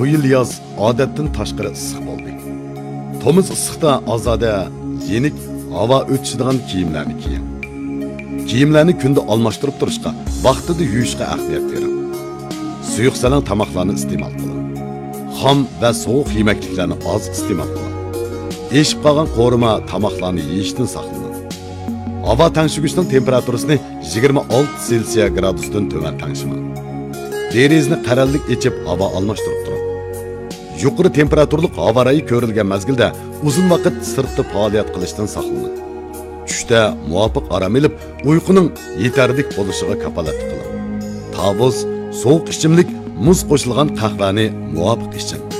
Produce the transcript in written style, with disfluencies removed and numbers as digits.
Bu yil yoz odatdan tashqari issiq bo'ldi. To'miz issiqda ozoda, yenik havo o'tishadigan kiyimlarni kiying. Kiyimlarni kunda almashtirib turishga, vaqtida yuvishga ahamiyat bering. Suyuq salan tamoqlarni iste'mol qiling. Xom va sovuq yemekliklarni oz iste'mol qiling. Eshib qolgan qo'rima tamoqlarni yeyishdan saqlaning. Havo tangshig'ichning temperaturasini 26 Selsiya gradusdan tuvan tangshimang. Derizni qarallik echib havo almashtirib turing. Yuqori temperaturli havo rayi ko'rilgan mazgilda uzun vaqt sirtda faoliyat qilishdan saqlaning. Tushda muvofiq orom olib, uyquning yetarlik bo'lishiga kafolat qiling. Tavuz, sovuq ichimlik, muz qo'shilgan qahvani muvofiq iching.